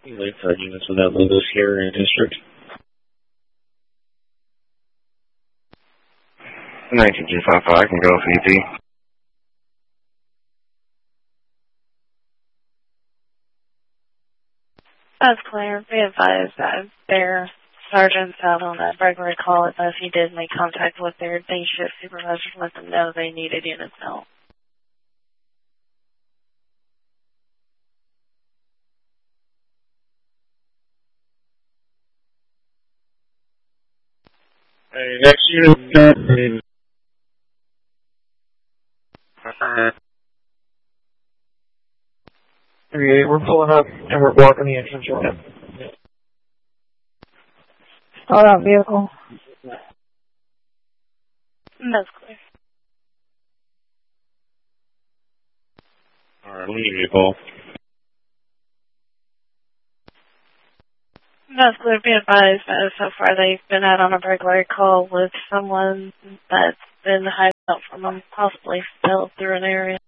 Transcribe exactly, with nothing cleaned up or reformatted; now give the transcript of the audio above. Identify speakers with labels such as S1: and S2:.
S1: Lakeside units in that Lewis here in district. nineteen two five five can go for E P.
S2: That's clear. Be advised that their sergeants out on that regular call, but if he did make contact with their day shift supervisor, let them know they needed units help.
S1: Hey, next unit. Okay, we're pulling up and we're blocking the entrance right now.
S2: Start out vehicle. That's clear.
S1: Alright, leave vehicle.
S2: That's clear. Be advised that so far they've been out on a regular call with someone that's been hiding out from them, possibly fell through an area.